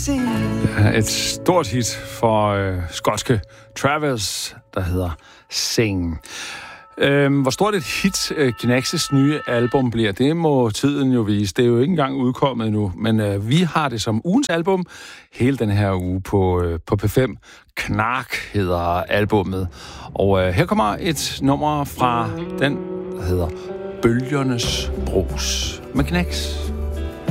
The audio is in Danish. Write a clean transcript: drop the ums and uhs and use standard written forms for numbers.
Et stort hit for skotske Travis, der hedder Sing. Hvor stort et hit Knax's nye album bliver, det må tiden jo vise. Det er jo ikke engang udkommet endnu, men vi har det som ugens album hele den her uge på P5. Knark hedder albummet. Og her kommer et nummer fra den, der hedder Bølgernes Brus med Knax.